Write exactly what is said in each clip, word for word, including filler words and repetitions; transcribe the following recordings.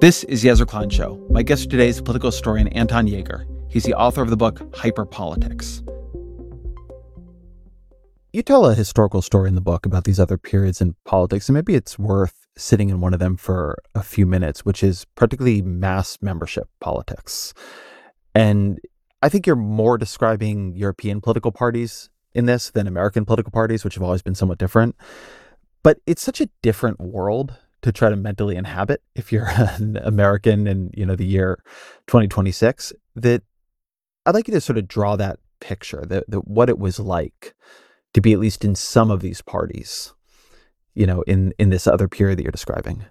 This is Yezer Klein Show. My guest today is political historian Anton Yeager. He's the author of the book Hyperpolitics. You tell a historical story in the book about these other periods in politics, and maybe it's worth sitting in one of them for a few minutes, which is particularly mass membership politics. And I think you're more describing European political parties in this than American political parties, which have always been somewhat different. But it's such a different world to try to mentally inhabit if you're an American in, you know, the year twenty twenty-six, that I'd like you to sort of draw that picture, that, that what it was like to be at least in some of these parties, you know, in, in this other period that you're describing.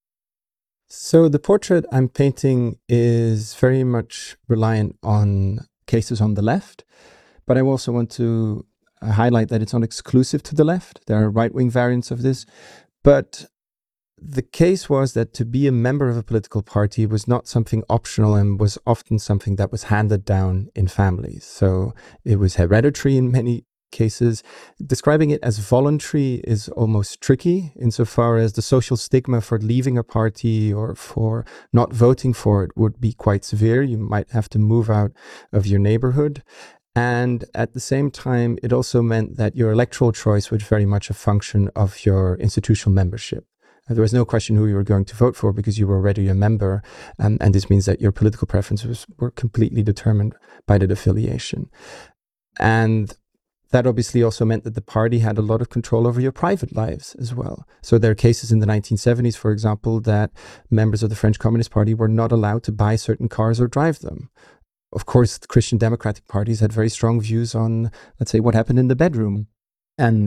So the portrait I'm painting is very much reliant on cases on the left, but I also want to highlight that it's not exclusive to the left. There are right-wing variants of this, but the case was that to be a member of a political party was not something optional and was often something that was handed down in families. So it was hereditary in many cases. Describing it as voluntary is almost tricky insofar as the social stigma for leaving a party or for not voting for it would be quite severe. You might have to move out of your neighborhood. And at the same time, it also meant that your electoral choice was very much a function of your institutional membership. There was no question who you were going to vote for because you were already a member. Um, and this means that your political preferences were completely determined by that affiliation. And that obviously also meant that the party had a lot of control over your private lives as well. So there are cases in the nineteen seventies, for example, that members of the French Communist Party were not allowed to buy certain cars or drive them. Of course, the Christian democratic parties had very strong views on, let's say, what happened in the bedroom. And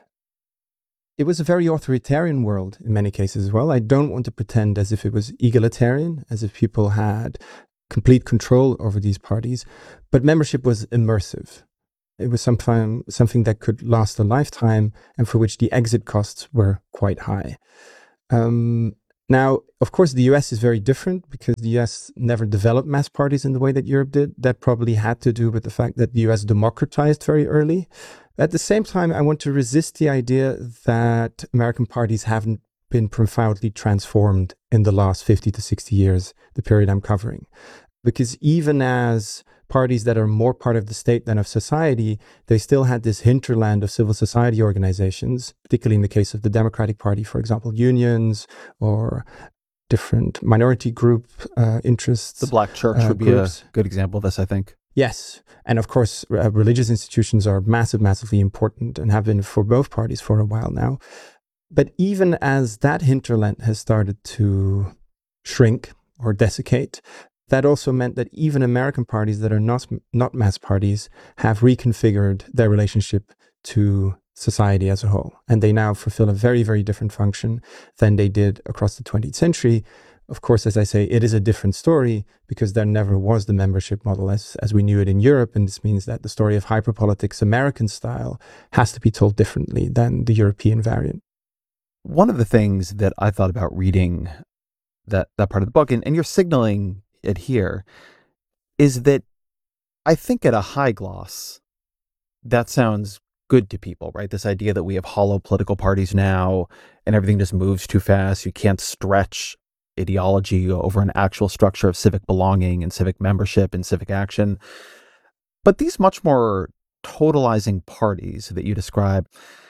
it was a very authoritarian world in many cases as well. I don't want to pretend as if it was egalitarian, as if people had complete control over these parties, but membership was immersive. It was something, something that could last a lifetime and for which the exit costs were quite high. Um, now, of course, the U S is very different because the U S never developed mass parties in the way that Europe did. That probably had to do with the fact that the U S democratized very early. At the same time, I want to resist the idea that American parties haven't been profoundly transformed in the last fifty to sixty years, the period I'm covering. Because even as parties that are more part of the state than of society, they still had this hinterland of civil society organizations, particularly in the case of the Democratic Party, for example, unions or different minority group uh, interests. The Black Church uh, would be groups. a good example of this, I think. Yes. And of course, uh, religious institutions are massive, massively important and have been for both parties for a while now. But even as that hinterland has started to shrink or desiccate, that also meant that even American parties that are not, not mass parties have reconfigured their relationship to society as a whole. And they now fulfill a very, very different function than they did across the twentieth century. Of course, as I say, it is a different story because there never was the membership model as, as we knew it in Europe. And this means that the story of hyperpolitics American style has to be told differently than the European variant. One of the things that I thought about reading that, that part of the book, and, and you're signaling it here, is that I think at a high gloss, that sounds good to people, right? This idea that we have hollow political parties now and everything just moves too fast. You can't stretch ideology over an actual structure of civic belonging and civic membership and civic action. But these much more totalizing parties that you describe,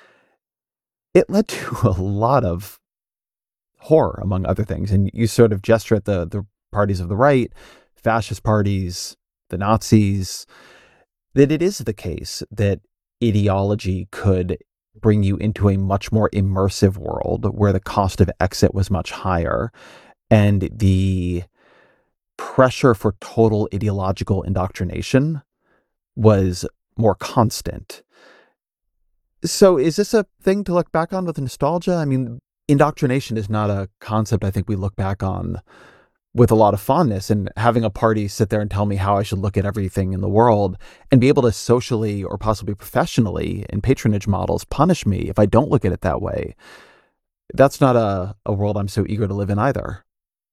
it led to a lot of horror, among other things. And you sort of gesture at the, the parties of the right, fascist parties, the Nazis, that it is the case that ideology could bring you into a much more immersive world where the cost of exit was much higher and the pressure for total ideological indoctrination was more constant. So is this a thing to look back on with nostalgia? I mean, indoctrination is not a concept I think we look back on with a lot of fondness, and having a party sit there and tell me how I should look at everything in the world and be able to socially or possibly professionally in patronage models punish me if I don't look at it that way. That's not a, a world I'm so eager to live in either.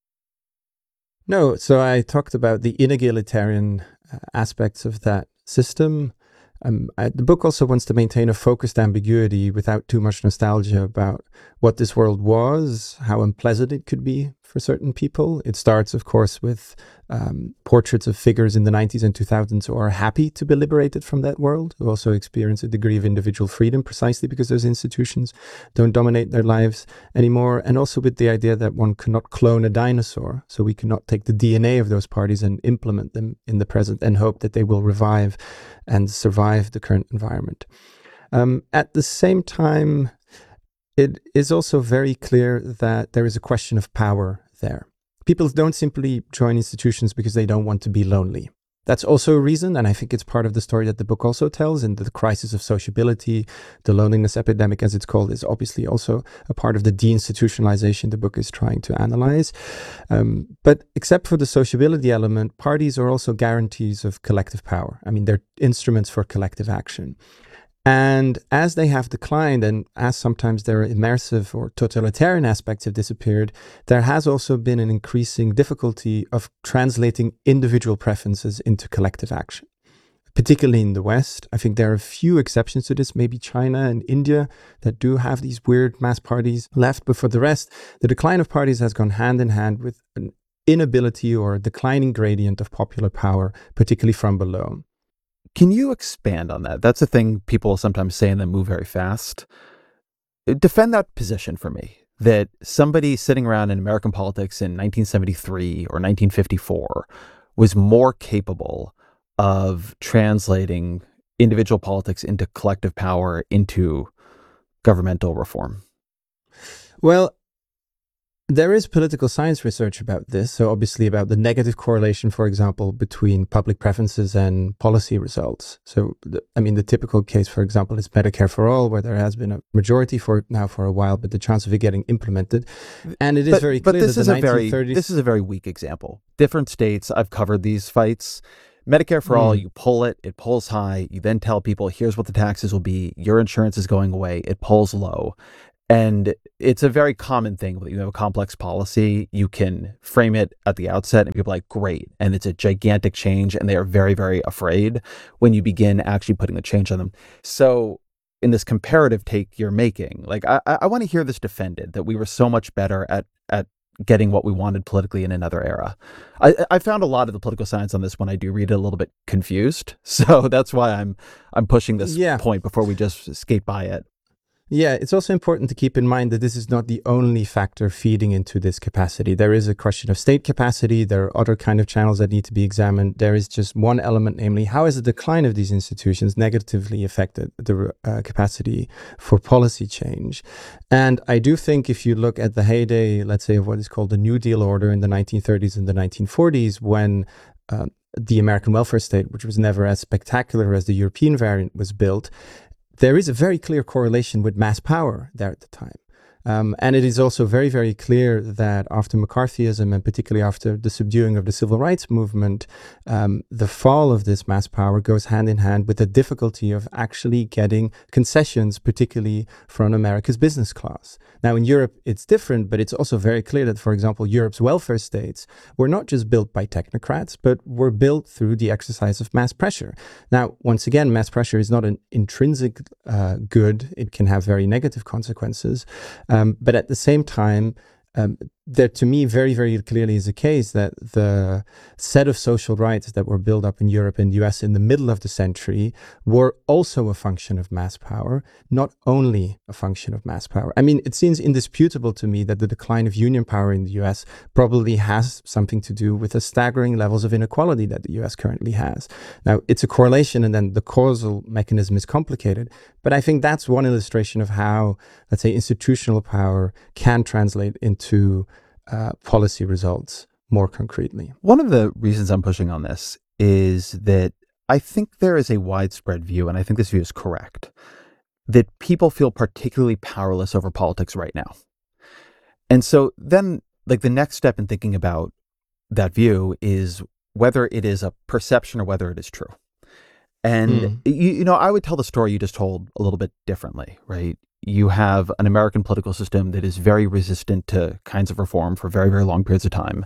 No, so I talked about the inegalitarian uh, aspects of that system. Um, I, the book also wants to maintain a focused ambiguity without too much nostalgia about what this world was, how unpleasant it could be for certain people. It starts, of course, with um, portraits of figures in the nineties and two thousands who are happy to be liberated from that world, who also experience a degree of individual freedom precisely because those institutions don't dominate their lives anymore. And also with the idea that one cannot clone a dinosaur. So we cannot take the D N A of those parties and implement them in the present and hope that they will revive and survive the current environment. Um, at the same time, it is also very clear that there is a question of power there. People don't simply join institutions because they don't want to be lonely. That's also a reason, and I think it's part of the story that the book also tells, and the crisis of sociability, the loneliness epidemic, as it's called, is obviously also a part of the deinstitutionalization the book is trying to analyze. Um, but except for the sociability element, parties are also guarantees of collective power. I mean, they're instruments for collective action. And as they have declined, and as sometimes their immersive or totalitarian aspects have disappeared, there has also been an increasing difficulty of translating individual preferences into collective action. Particularly in the West, I think there are a few exceptions to this, maybe China and India, that do have these weird mass parties left. But for the rest, the decline of parties has gone hand in hand with an inability or a declining gradient of popular power, particularly from below. Can you expand on that? That's a thing people sometimes say and then move very fast. Defend that position for me, that somebody sitting around in American politics in nineteen seventy-three or nineteen fifty-four was more capable of translating individual politics into collective power, into governmental reform. Well, there is political science research about this. So obviously about the negative correlation, for example, between public preferences and policy results. So, the, I mean, the typical case, for example, is Medicare for All, where there has been a majority for it now for a while, but the chance of it getting implemented. And it is but, very but clear this that is the a very nineteen thirties... This is a very weak example. Different states, I've covered these fights. Medicare for mm. all, you pull it, it pulls high. You then tell people, here's what the taxes will be. Your insurance is going away. It pulls low. And it's a very common thing. When you have a complex policy, you can frame it at the outset and people are like, great. And it's a gigantic change. And they are very, very afraid when you begin actually putting the change on them. So in this comparative take you're making, like, I, I want to hear this defended, that we were so much better at, at getting what we wanted politically in another era. I, I found a lot of the political science on this when I do read it a little bit confused. So that's why I'm, I'm pushing this yeah. point before we just skate by it. Yeah, it's also important to keep in mind that this is not the only factor feeding into this capacity. There is a question of state capacity. There are other kind of channels that need to be examined. There is just one element, namely, how has the decline of these institutions negatively affected the uh, capacity for policy change? And I do think if you look at the heyday, let's say, of what is called the New Deal order in the nineteen thirties and the nineteen forties, when uh, the American welfare state, which was never as spectacular as the European variant, was built, there is a very clear correlation with mass power there at the time. Um, and it is also very, very clear that after McCarthyism, and particularly after the subduing of the civil rights movement, um, the fall of this mass power goes hand in hand with the difficulty of actually getting concessions, particularly from America's business class. Now, in Europe, it's different, but it's also very clear that, for example, Europe's welfare states were not just built by technocrats, but were built through the exercise of mass pressure. Now, once again, mass pressure is not an intrinsic uh, good. It can have very negative consequences. Um, but at the same time, um, there to me very, very clearly is a case that the set of social rights that were built up in Europe and the U S in the middle of the century were also a function of mass power, not only a function of mass power. I mean, it seems indisputable to me that the decline of union power in the U S probably has something to do with the staggering levels of inequality that the U S currently has. Now, it's a correlation, and then the causal mechanism is complicated, but I think that's one illustration of how, let's say, institutional power can translate into Uh, policy results more concretely. One of the reasons I'm pushing on this is that I think there is a widespread view, and I think this view is correct, that people feel particularly powerless over politics right now. And so then, like, the next step in thinking about that view is whether it is a perception or whether it is true. And, mm. you, you know, I would tell the story you just told a little bit differently, right? You have an American political system that is very resistant to kinds of reform for very, very long periods of time.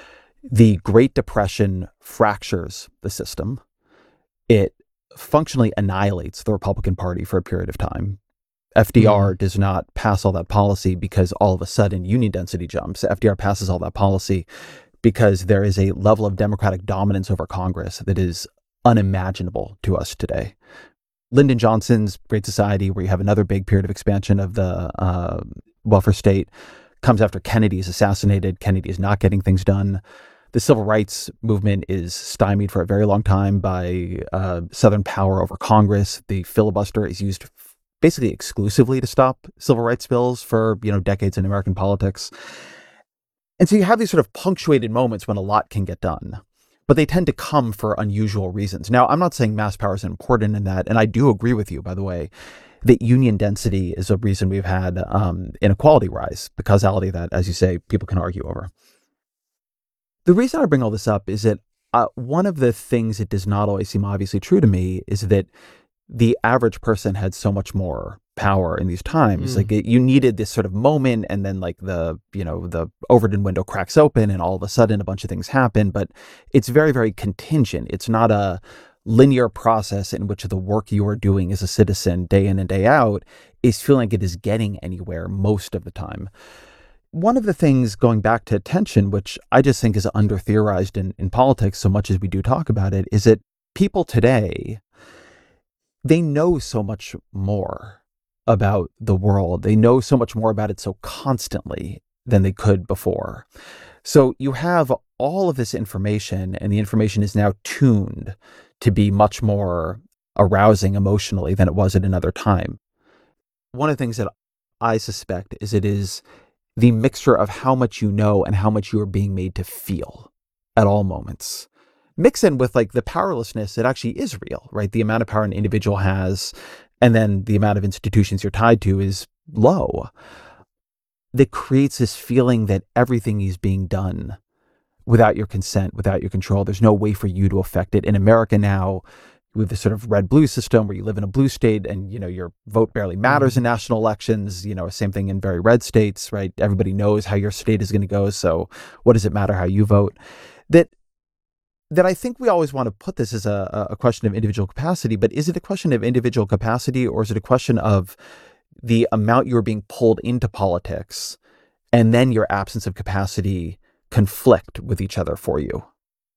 The Great Depression fractures the system. It functionally annihilates the Republican Party for a period of time. F D R Mm. does not pass all that policy because all of a sudden union density jumps. F D R passes all that policy because there is a level of democratic dominance over Congress that is unimaginable to us today. Lyndon Johnson's Great Society, where you have another big period of expansion of the uh, welfare state, comes after Kennedy is assassinated. Kennedy is not getting things done. The civil rights movement is stymied for a very long time by uh, Southern power over Congress. The filibuster is used basically exclusively to stop civil rights bills for, you know, decades in American politics. And so you have these sort of punctuated moments when a lot can get done, but they tend to come for unusual reasons. Now, I'm not saying mass power is important in that, and I do agree with you, by the way, that union density is a reason we've had um, inequality rise, the causality that, as you say, people can argue over. The reason I bring all this up is that uh, one of the things that does not always seem obviously true to me is that the average person had so much more power in these times. Mm. Like it, you needed this sort of moment, and then like the, you know, the Overton window cracks open and all of a sudden a bunch of things happen, but it's very, very contingent. It's not a linear process in which the work you are doing as a citizen day in and day out is feeling like it is getting anywhere most of the time. One of the things, going back to attention, which I just think is under theorized in, in politics so much as we do talk about it, is that people today, they know so much more about the world. They know so much more about it so constantly than they could before. So you have all of this information, and the information is now tuned to be much more arousing emotionally than it was at another time. One of the things that I suspect is it is the mixture of how much you know and how much you are being made to feel at all moments. Mix in with like the powerlessness that actually is real, right? The amount of power an individual has, and then the amount of institutions you're tied to is low. That creates this feeling that everything is being done without your consent, without your control. There's no way for you to affect it. In America now, we have this sort of red-blue system where you live in a blue state and, you know, your vote barely matters mm-hmm. in national elections. You know, same thing in very red states, right? Everybody knows how your state is going to go. So what does it matter how you vote? That that I think we always want to put this as a, a question of individual capacity, but is it a question of individual capacity, or is it a question of the amount you're being pulled into politics and then your absence of capacity conflict with each other for you?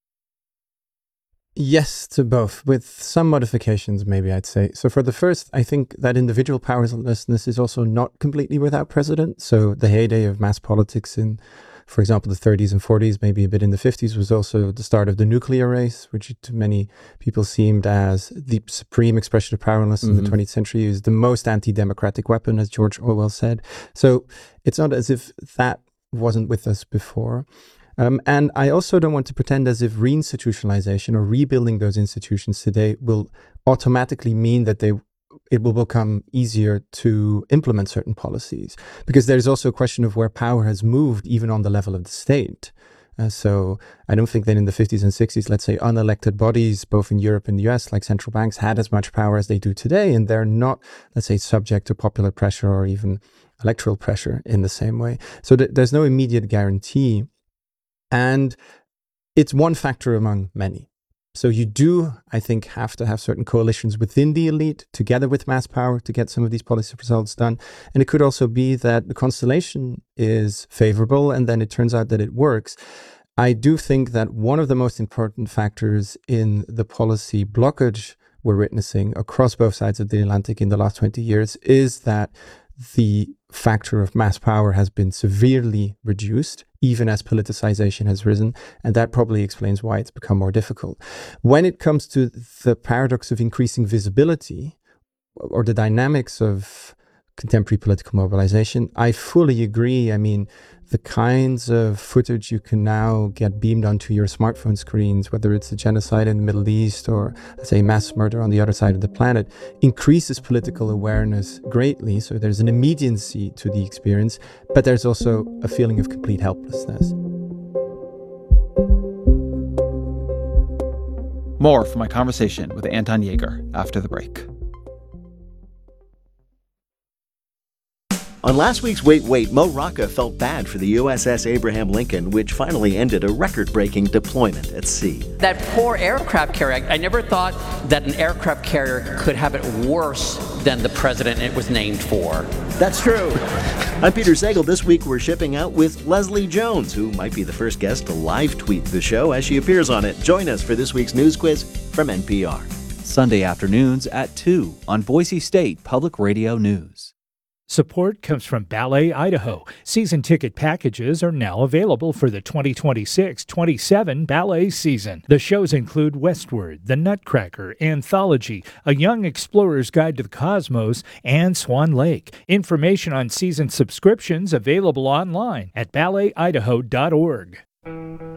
Yes to both, with some modifications, maybe I'd say. So for the first, I think that individual powerlessness is also not completely without precedent. So the heyday of mass politics in, for example, the thirties and forties, maybe a bit in the fifties, was also the start of the nuclear race, which to many people seemed as the supreme expression of powerlessness mm-hmm. in the twentieth century. Is the most anti-democratic weapon, as George Orwell said. So it's not as if that wasn't with us before. Um, and I also don't want to pretend as if reinstitutionalization or rebuilding those institutions today will automatically mean that they it will become easier to implement certain policies, because there's also a question of where power has moved even on the level of the state. Uh, so I don't think that in the fifties and sixties, let's say, unelected bodies, both in Europe and the U S, like central banks, had as much power as they do today. And they're not, let's say, subject to popular pressure or even electoral pressure in the same way. So th- there's no immediate guarantee. And it's one factor among many. So you do, I think, have to have certain coalitions within the elite together with mass power to get some of these policy results done. And it could also be that the constellation is favorable and then it turns out that it works. I do think that one of the most important factors in the policy blockage we're witnessing across both sides of the Atlantic in the last twenty years is that the factor of mass power has been severely reduced, even as politicization has risen, and that probably explains why it's become more difficult. When it comes to the paradox of increasing visibility or the dynamics of contemporary political mobilization, I fully agree. I mean, the kinds of footage you can now get beamed onto your smartphone screens, whether it's a genocide in the Middle East or, let's say, mass murder on the other side of the planet, increases political awareness greatly. So there's an immediacy to the experience, but there's also a feeling of complete helplessness. More from my conversation with Anton Jaeger after the break. On last week's Wait, Wait, Mo Rocca felt bad for the U S S Abraham Lincoln, which finally ended a record-breaking deployment at sea. That poor aircraft carrier, I never thought that an aircraft carrier could have it worse than the president it was named for. That's true. I'm Peter Sagal. This week we're shipping out with Leslie Jones, who might be the first guest to live tweet the show as she appears on it. Join us for this week's news quiz from N P R. Sunday afternoons at two on Boise State Public Radio News. Support comes from Ballet Idaho. Season ticket packages are now available for the twenty twenty-six twenty-seven ballet season. The shows include Westward, The Nutcracker, Anthology, A Young Explorer's Guide to the Cosmos, and Swan Lake. Information on season subscriptions available online at ballet idaho dot org.